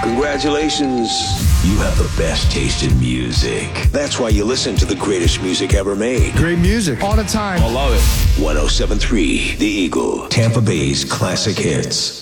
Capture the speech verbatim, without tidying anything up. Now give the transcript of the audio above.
Congratulations. You have the best taste in music. That's why you listen to the greatest music ever made. Great music. All the time. I love it. one oh seven point three The Eagle. Tampa Bay's classic hits.